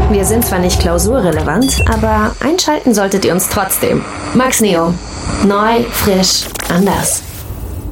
Wir sind zwar nicht klausurrelevant, aber einschalten solltet ihr uns trotzdem. Max Neo. Neu, frisch, anders.